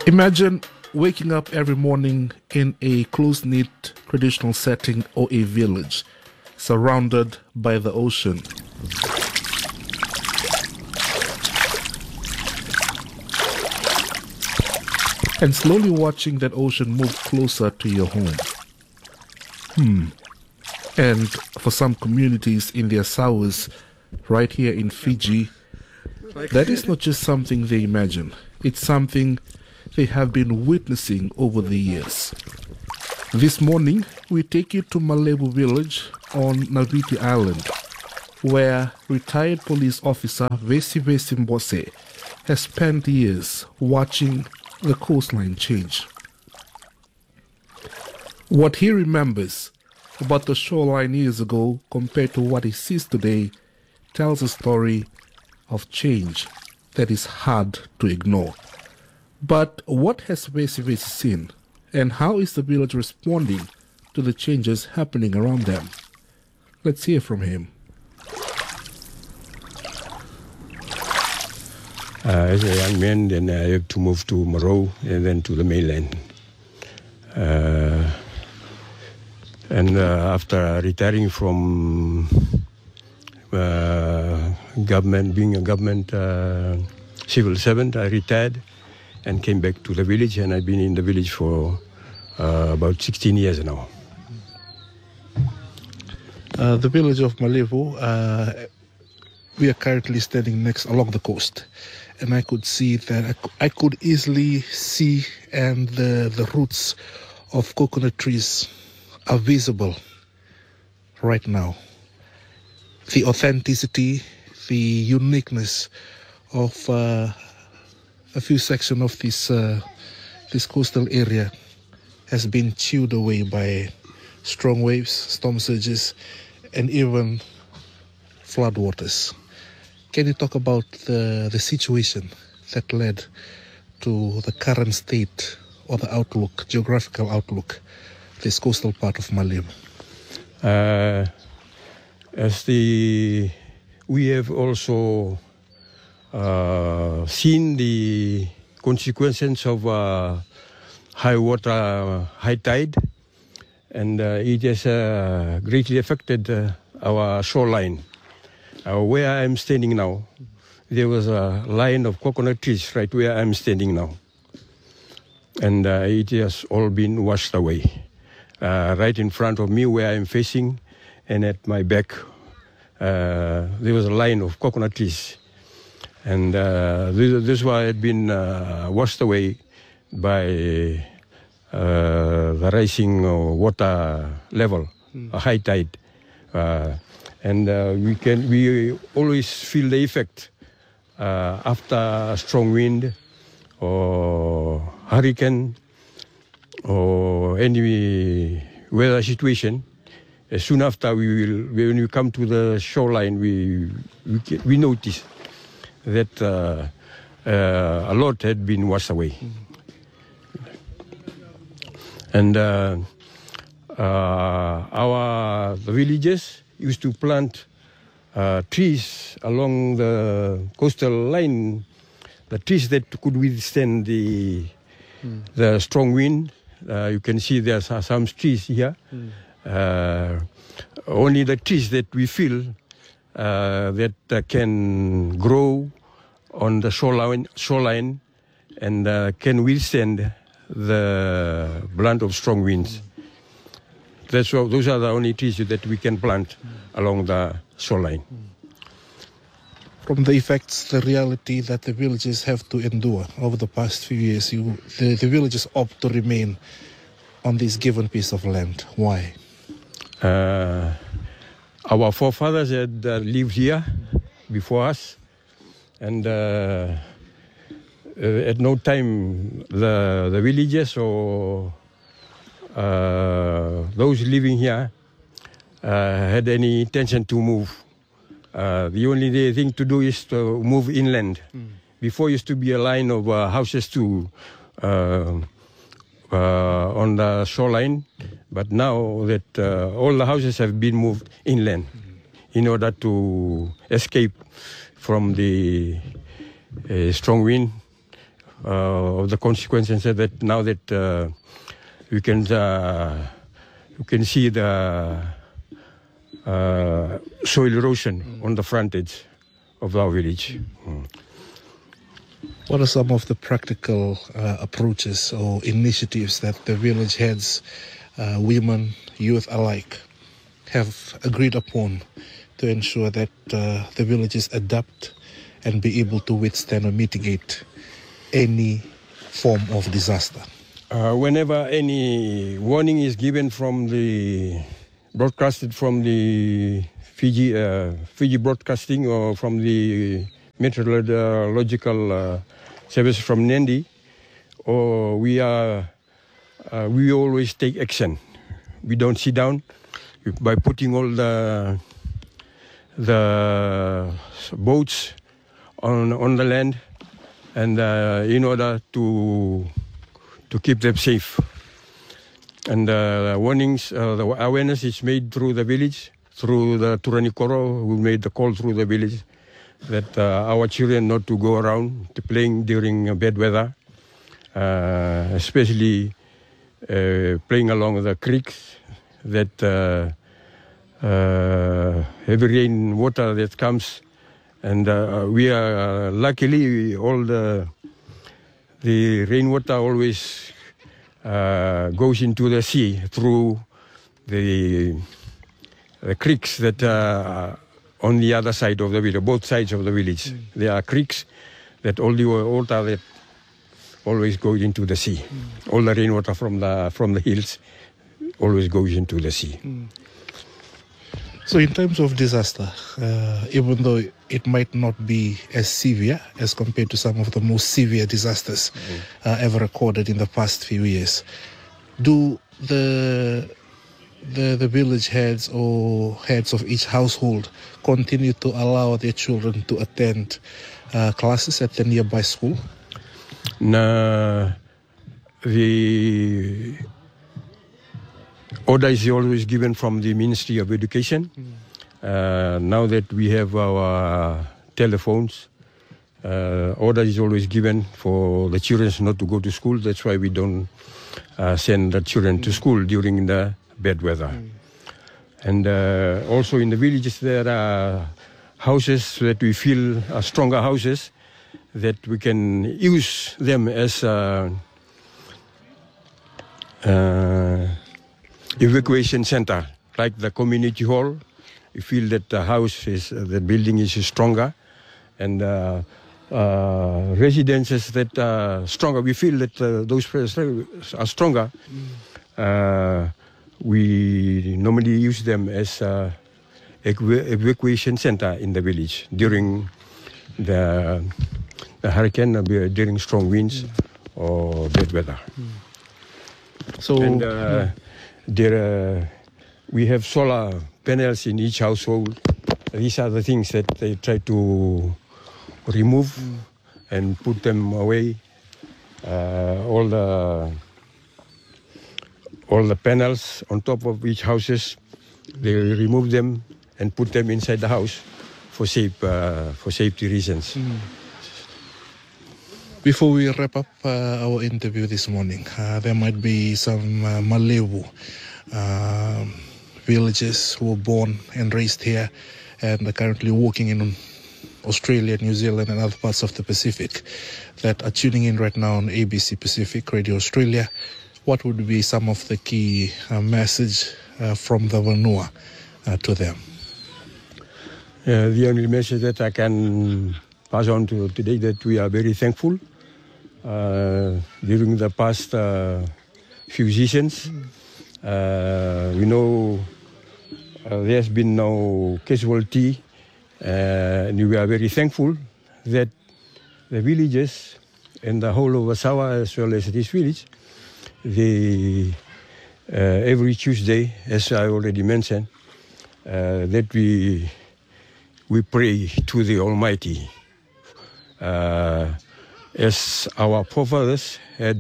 Imagine waking up every morning in a close-knit traditional setting or a village surrounded by the ocean. And slowly watching that ocean move closer to your home. And for some communities in the Azores, right here in Fiji, that is not just something they imagine. It's something they have been witnessing over the years. This morning, we take you to Malevu village on Naviti Island, where retired police officer Vesi Vesi Mbose has spent years watching the coastline change. What he remembers about the shoreline years ago compared to what he sees today tells a story of change that is hard to ignore. But what has Vesi Vesi seen, and how is the village responding to the changes happening around them? Let's hear from him. As a young man, then I have to move to Maro and then to the mainland. And after retiring from government, being a government civil servant, I retired and came back to the village, and I've been in the village for about 16 years now. The village of Malevu, we are currently standing along the coast, and I could see that I could easily see, and the roots of coconut trees are visible right now. The authenticity, the uniqueness of a few sections of this coastal area has been chewed away by strong waves, storm surges, and even floodwaters. Can you talk about the situation that led to the current state or the outlook, geographical outlook, this coastal part of Malevu? We have also seen the consequences of high water, high tide, and it has greatly affected our shoreline. Where I am standing now, there was a line of coconut trees right where I am standing now, and it has all been washed away. Right in front of me where I am facing, and at my back, there was a line of coconut trees. And this had been washed away by the rising water level, a high tide. And we always feel the effect after a strong wind or hurricane or any weather situation. Soon after, when we come to the shoreline, we notice that a lot had been washed away. And the villages used to plant trees along the coastal line, the trees that could withstand the strong wind. You can see there are some trees here. Only the trees that we feel that can grow on the shoreline and can withstand the brunt of strong winds. Those are the only trees that we can plant along the shoreline. From the effects, the reality that the villages have to endure over the past few years, the villages opt to remain on this given piece of land. Why? Our forefathers had lived here before us, and at no time the villages or those living here had any intention to move. The only thing to do is to move inland. Before used to be a line of houses on the shoreline, but now that all the houses have been moved inland in order to escape from the strong wind of the consequences that now that we can see the soil erosion on the front edge of our village. What are some of the practical approaches or initiatives that the village heads, women, youth alike, have agreed upon to ensure that the villages adapt and be able to withstand or mitigate any form of disaster? Whenever any warning is given broadcasted from the Fiji Broadcasting or from the meteorological service from Nandi, or we always take action. We don't sit down. By putting all the boats on the land, and in order to keep them safe. And warnings, the awareness is made through the village, through the Turani Koro, who made the call through the village that our children not to go around to playing during bad weather, especially playing along the creeks, that heavy rain water that comes, and we are luckily all the rainwater always goes into the sea through the creeks that are on the other side of the village, both sides of the village. There are creeks that all the water that always goes into the sea. All the rainwater from the hills always goes into the sea. So in terms of disaster, even though it might not be as severe as compared to some of the most severe disasters ever recorded in the past few years, do the village heads or heads of each household continue to allow their children to attend classes at the nearby school? No, the order is always given from the Ministry of Education. Now that we have our telephones, order is always given for the children not to go to school. That's why we don't send the children to school during the bad weather. And also in the villages there are houses that we feel are stronger houses that we can use them as evacuation center, like the community hall. We feel that the building is stronger, and residences that are stronger. We feel that those places are stronger. We normally use them as evacuation center in the village during the hurricane, during strong winds or bad weather. So, and we have solar panels in each household. These are the things that they try to remove and put them away. All the panels on top of each houses, they remove them and put them inside the house for safety reasons. Before we wrap up our interview this morning, there might be some Malewu villagers who were born and raised here and are currently working in Australia, New Zealand and other parts of the Pacific that are tuning in right now on ABC Pacific Radio Australia. What would be some of the key message from the Vanua to them? The only message that I can pass on to today that we are very thankful during the past few seasons. We know there's been no casualty, and we are very thankful that the villages and the whole of Wasawa, as well as this village, they every Tuesday, as I already mentioned, that we pray to the Almighty, as our forefathers had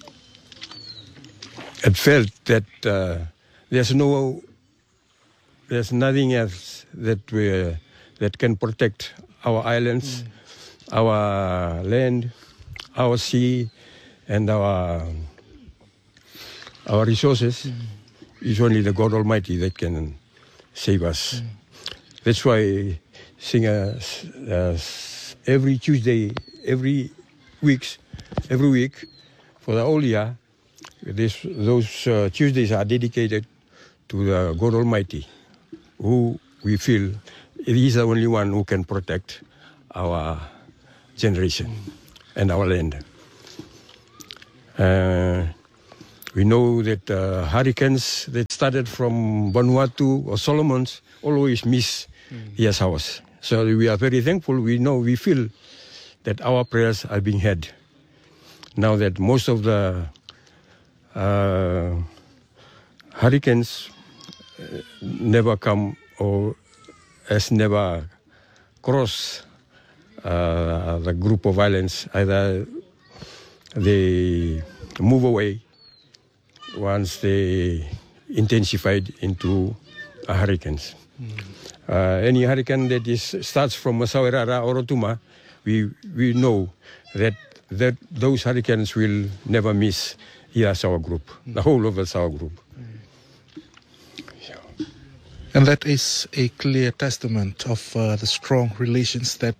felt that there's no there's nothing else that can protect our islands, our land, our sea, and our resources. It's only the God Almighty that can save us. That's why singers every Tuesday, every week, for the whole year, those Tuesdays are dedicated to the God Almighty, who we feel He's the only one who can protect our generation and our land. We know that hurricanes that started from Vanuatu or Solomons always miss Hia's house. So we are very thankful. We feel that our prayers are being heard. Now that most of the hurricanes never come or has never crossed the group of islands, either they move away once they intensified into hurricanes. Any hurricane that starts from Masawerara or Rotuma, we know that those hurricanes will never miss the Sawa group, the whole of the Sawa group. And that is a clear testament of the strong relations that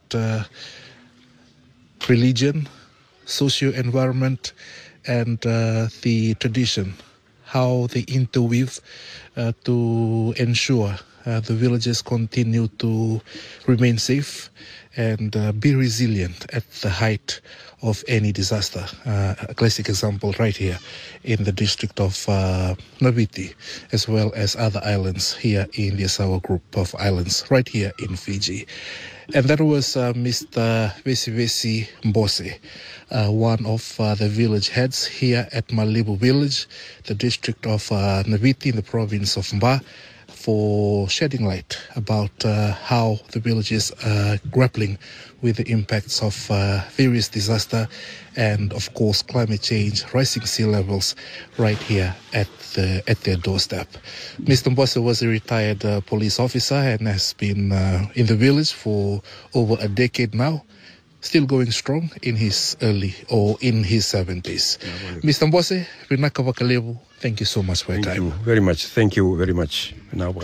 religion, socio-environment, and the tradition, how they interweave to ensure the villages continue to remain safe and be resilient at the height of any disaster. A classic example right here in the district of Naviti, as well as other islands here in the Sawa group of islands right here in Fiji. And that was Mr. Vesivesi Mbose, one of the village heads here at Malibu village, the district of Naviti in the province of Mba, for shedding light about how the villages are grappling with the impacts of various disaster and, of course, climate change, rising sea levels right here at their doorstep. Mr. Mbose was a retired police officer and has been in the village for over a decade now, still going strong in his 70s. Mr. Mbose, Rinaka Wakalevu, thank you so much for your time. Thank you very much. Thank you very much.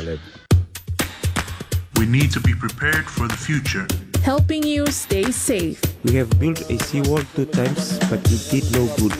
We need to be prepared for the future. Helping you stay safe. We have built a seawall 2 times, but it did no good.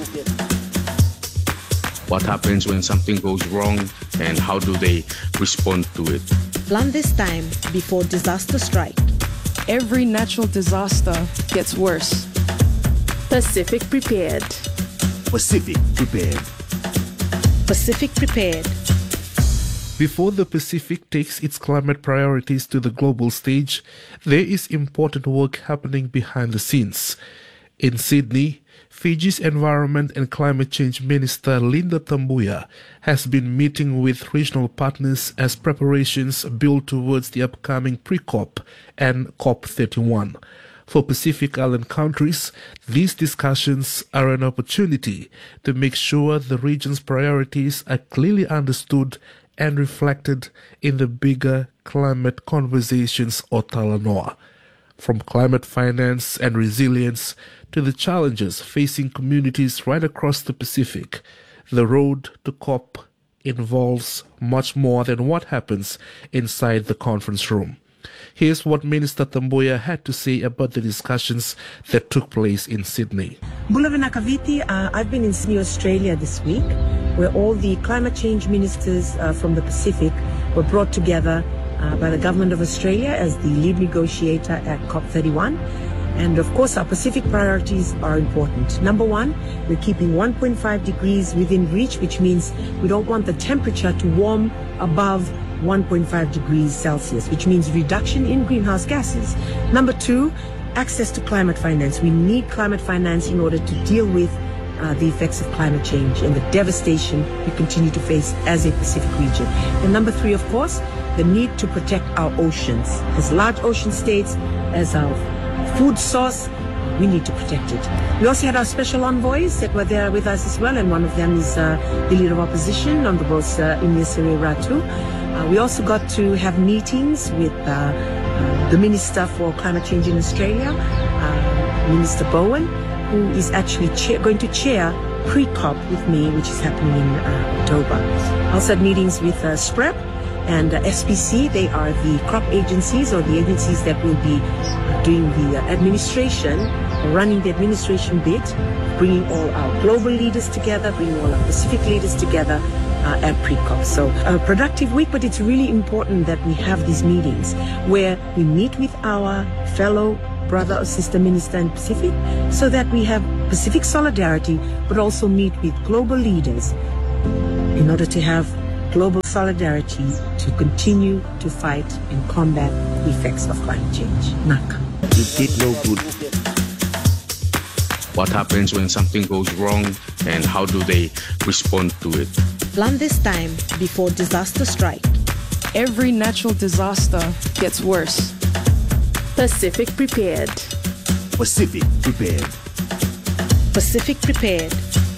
What happens when something goes wrong and how do they respond to it? Plan this time before disaster strike. Every natural disaster gets worse. Pacific Prepared. Pacific Prepared. Pacific Prepared. Before the Pacific takes its climate priorities to the global stage, there is important work happening behind the scenes. In Sydney, Fiji's Environment and Climate Change Minister Linda Tambuya has been meeting with regional partners as preparations build towards the upcoming pre-COP and COP31. For Pacific Island countries, these discussions are an opportunity to make sure the region's priorities are clearly understood and reflected in the bigger climate conversations or Talanoa. From climate finance and resilience to the challenges facing communities right across the Pacific, the road to COP involves much more than what happens inside the conference room. Here's what Minister Tambuya had to say about the discussions that took place in Sydney. I've been in Sydney, Australia this week, where all the climate change ministers from the Pacific were brought together by the Government of Australia as the lead negotiator at COP31. And of course, our Pacific priorities are important. Number one, we're keeping 1.5 degrees within reach, which means we don't want the temperature to warm above 1.5 degrees Celsius, which means reduction in greenhouse gases. Number two, access to climate finance. We need climate finance in order to deal with the effects of climate change and the devastation we continue to face as a Pacific region. And number three, of course, the need to protect our oceans. As large ocean states, as our food source, we need to protect it. We also had our special envoys that were there with us as well, and one of them is the Leader of Opposition, Honorable Inesiri Ratu. We also got to have meetings with the Minister for Climate Change in Australia, Minister Bowen, who is actually going to chair pre-COP with me, which is happening in October. I also had meetings with SPREP and SPC. They are the crop agencies, or the agencies that will be doing the administration, or running the administration bit, bringing all our global leaders together, bringing all our Pacific leaders together at pre-COP. So a productive week, but it's really important that we have these meetings where we meet with our fellow brother or sister minister in Pacific, so that we have Pacific solidarity, but also meet with global leaders in order to have global solidarity to continue to fight and combat the effects of climate change. Nak. It did no good. What happens when something goes wrong, and how do they respond to it? Plan this time before disaster strike. Every natural disaster gets worse. Pacific Prepared. Pacific Prepared. Pacific Prepared.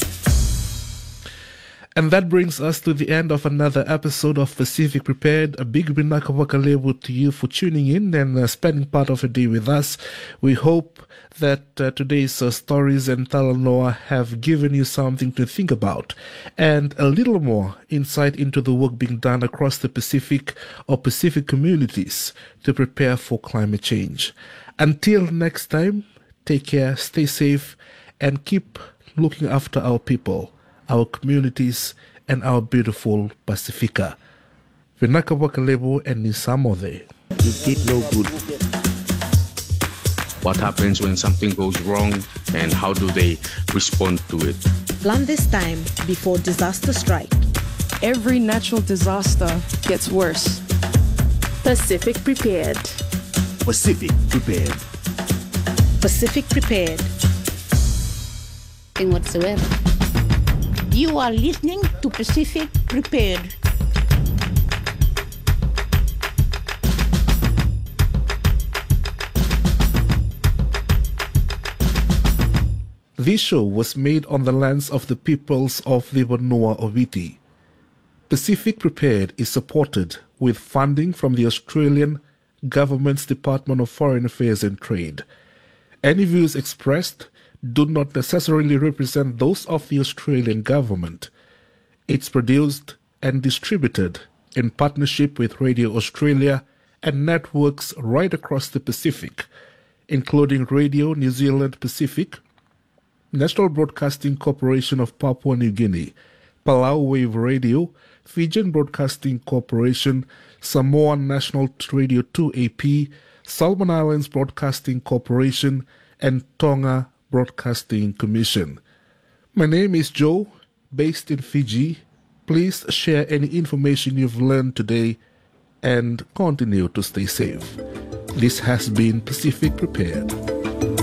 And that brings us to the end of another episode of Pacific Prepared. A big Vinaka Wakalewu to you for tuning in and spending part of a day with us. We hope that today's stories and Talanoa have given you something to think about and a little more insight into the work being done across the Pacific or Pacific communities to prepare for climate change. Until next time, take care, stay safe, and keep looking after our people, our communities, and our beautiful Pacifica. Vinaka Wakalewu and Nisamode. It did no good. What happens when something goes wrong, and how do they respond to it? Plan this time before disaster strike. Every natural disaster gets worse. Pacific Prepared. Pacific Prepared. Pacific Prepared. Whatsoever. You are listening to Pacific Prepared. This show was made on the lands of the peoples of the Vanua Oviti. Pacific Prepared is supported with funding from the Australian Government's Department of Foreign Affairs and Trade. Any views expressed do not necessarily represent those of the Australian government. It's produced and distributed in partnership with Radio Australia and networks right across the Pacific, including Radio New Zealand Pacific, National Broadcasting Corporation of Papua New Guinea, Palau Wave Radio, Fijian Broadcasting Corporation, Samoa National Radio 2 AP, Solomon Islands Broadcasting Corporation, and Tonga Broadcasting Commission. My name is Joe, based in Fiji. Please share any information you've learned today and continue to stay safe. This has been Pacific Prepared.